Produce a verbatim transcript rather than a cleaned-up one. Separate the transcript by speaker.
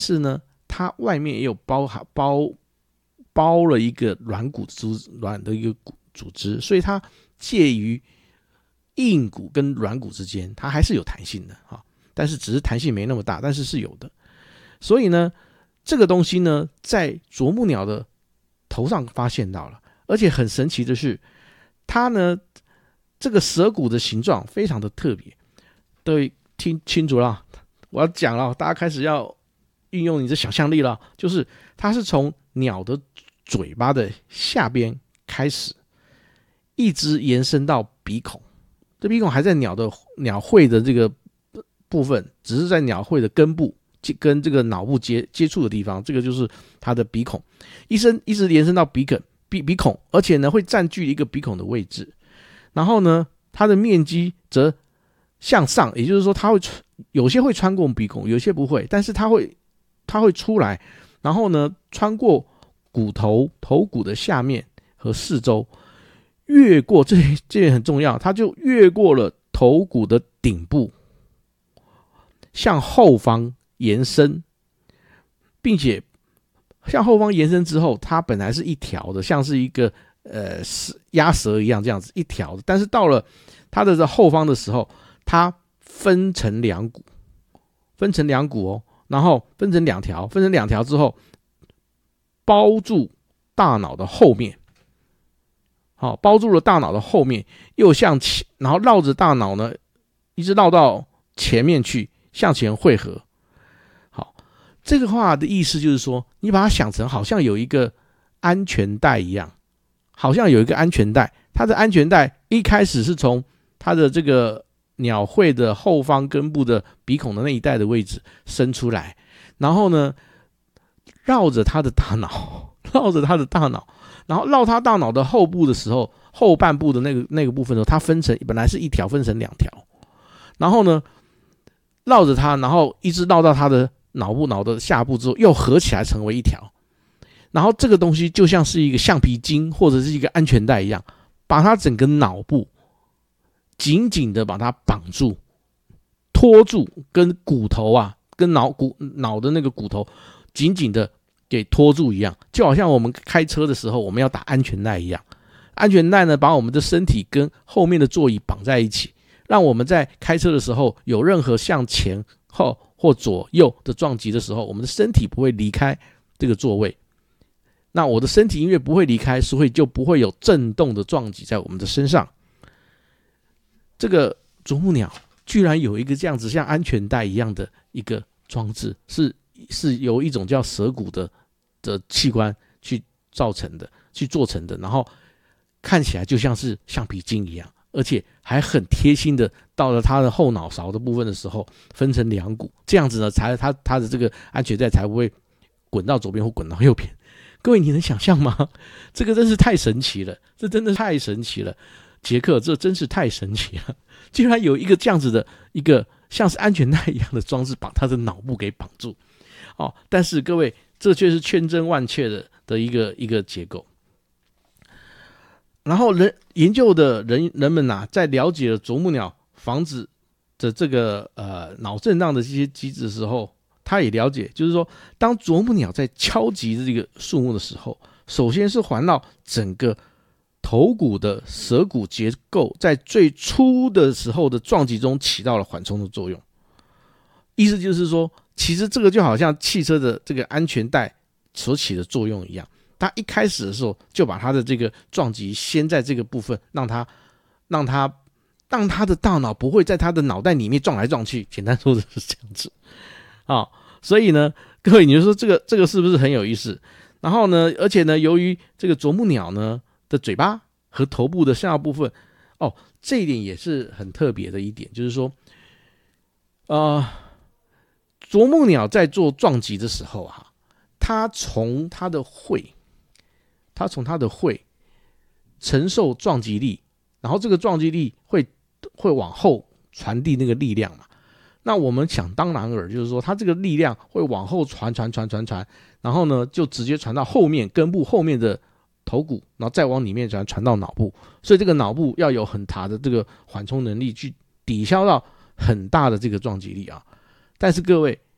Speaker 1: 是呢，它外面也有包包包了一个软骨组软的一个组织，所以它介于硬骨跟软骨之间，它还是有弹性的哈，但是只是弹性没那么大，但是是有的。所以呢，这个东西呢，在啄木鸟的头上发现到了，而且很神奇的是，它呢这个舌骨的形状非常的特别。对，听清楚了，我要讲了，大家开始要运用你的想象力了，就是它是从鸟的嘴巴的下边开始，一直延伸到鼻孔。这鼻孔还在鸟的鸟喙的这个部分，只是在鸟喙的根部跟这个脑部 接, 接触的地方，这个就是它的鼻孔，一伸一直延伸到鼻孔，鼻鼻孔，而且呢会占据一个鼻孔的位置。然后呢，它的面积则向上，也就是说，它会有些会穿过鼻孔，有些不会，但是它会它会出来，然后呢穿过骨头头骨的下面和四周，越过这这也很重要，它就越过了头骨的顶部，向后方延伸，并且向后方延伸之后，它本来是一条的，像是一个呃鸭舌一样这样子一条的，但是到了它的后方的时候，它分成两股，分成两股哦，然后分成两条，分成两条之后，包住大脑的后面，好，包住了大脑的后面，又向前，然后绕着大脑呢，一直绕到前面去，向前汇合。好，这个话的意思就是说，你把它想成好像有一个安全带一样，好像有一个安全带，它的安全带一开始是从它的这个鸟喙的后方根部的鼻孔的那一带的位置伸出来，然后呢，绕着它的大脑，绕着它的大脑，然后绕它大脑的后部的时候，后半部的那个那个部分的时候，它分成本来是一条，分成两条，然后呢，绕着它，然后一直绕到它的脑部脑的下部之后，又合起来成为一条，然后这个东西就像是一个橡皮筋或者是一个安全带一样，把它整个脑部紧紧的把它绑住、拖住，跟骨头啊，跟脑骨脑的那个骨头紧紧的给拖住一样，就好像我们开车的时候我们要打安全带一样。安全带呢，把我们的身体跟后面的座椅绑在一起，让我们在开车的时候有任何向前后或左右的撞击的时候，我们的身体不会离开这个座位。那我的身体因为不会离开，所以就不会有震动的撞击在我们的身上。这个啄木鸟居然有一个这样子像安全带一样的一个装置，是是由一种叫舌骨的的器官去造成的，去做成的，然后看起来就像是橡皮筋一样，而且还很贴心的到了它的后脑勺的部分的时候分成两股，这样子呢，才它它的这个安全带才不会滚到左边或滚到右边。各位你能想象吗？这个真是太神奇了，这真的太神奇了。杰克，这真是太神奇了，居然有一个这样子的一个像是安全带一样的装置把他的脑部给绑住。哦，但是各位，这却是千真万确的的一个一个结构。然后人研究的人人们啊，在了解了啄木鸟防止的这个呃脑震荡的这些机制的时候，他也了解，就是说，当啄木鸟在敲击这个树木的时候，首先是环绕整个头骨的舌骨结构，在最初的时候的撞击中起到了缓冲的作用。意思就是说，其实这个就好像汽车的这个安全带所起的作用一样。他一开始的时候就把他的这个撞击先在这个部分，让他让他让他的大脑不会在他的脑袋里面撞来撞去。简单说的是这样子啊、哦，所以呢，各位你就说这个这个是不是很有意思？然后呢，而且呢，由于这个啄木鸟呢的嘴巴和头部的上下部分，哦，这一点也是很特别的一点，就是说，呃，啄木鸟在做撞击的时候啊，它从它的喙。它从它的喙承受撞击力，然后这个撞击力会会往后传递那个力量嘛。那我们想当然尔，就是说它这个力量会往后传传传传传，然后呢就直接传到后面根部后面的头骨，然后再往里面传传到脑部。所以这个脑部要有很大的这个缓冲能力去抵消到很大的这个撞击力啊。但是各位，